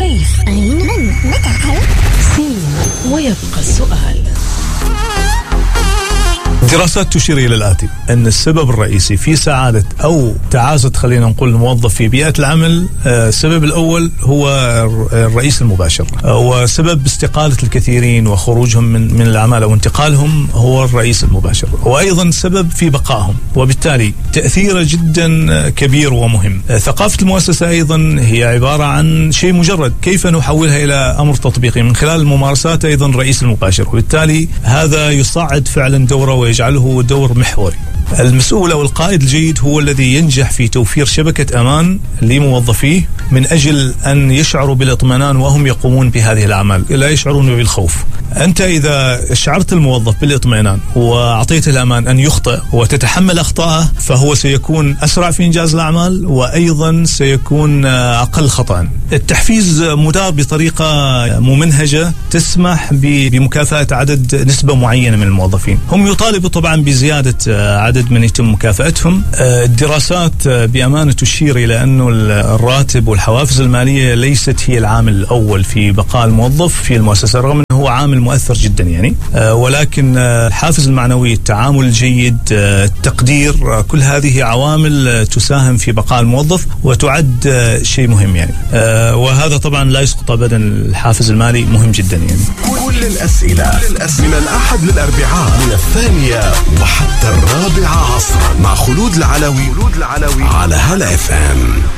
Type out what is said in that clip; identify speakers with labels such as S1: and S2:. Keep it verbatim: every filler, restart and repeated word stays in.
S1: كيف؟ أين؟ من؟ متى؟ سين. ويبقى السؤال.
S2: دراسات تشير إلى الآتي: أن السبب الرئيسي في سعادة أو تعاسة خلينا نقول الموظف في بيئة العمل، السبب الأول هو الرئيس المباشر، وسبب استقالة الكثيرين وخروجهم من من العمل أو انتقالهم هو الرئيس المباشر، وأيضا سبب في بقائهم، وبالتالي تأثيره جدا كبير ومهم. ثقافة المؤسسة أيضا هي عبارة عن شيء مجرد كيف نحولها إلى أمر تطبيقي من خلال الممارسات أيضا الرئيس المباشر، وبالتالي هذا يصعد فعلا دوره ويجعله دور محوري. المسؤول أو القائد الجيد هو الذي ينجح في توفير شبكة أمان لموظفيه من أجل أن يشعروا بالاطمئنان وهم يقومون بهذه الأعمال، لا يشعرون بالخوف. أنت إذا شعرت الموظف بالاطمئنان وأعطيته الأمان أن يخطئ وتتحمل أخطاءه، فهو سيكون أسرع في إنجاز الأعمال وأيضا سيكون أقل خطأ. التحفيز مدار بطريقة ممنهجة تسمح بمكافأة عدد نسبة معينة من الموظفين. هم يطالبوا طبعا بزيادة عدد من يتم مكافأتهم. الدراسات بأمانة تشير إلى أنه الراتب والحوافز المالية ليست هي العامل الأول في بقاء الموظف في المؤسسة، رغم أنه هو عامل مؤثر جدا يعني، ولكن الحافز المعنوي، التعامل الجيد، التقدير، كل هذه عوامل تساهم في بقاء الموظف وتعد شيء مهم يعني. وهذا طبعا لا يسقط أبدا، الحافز المالي مهم جدا يعني.
S3: كل الأسئلة من الأحد للأربعاء من الثانية وحتى الرابعة عصرا مع خلود العلوي على هلا اف ام.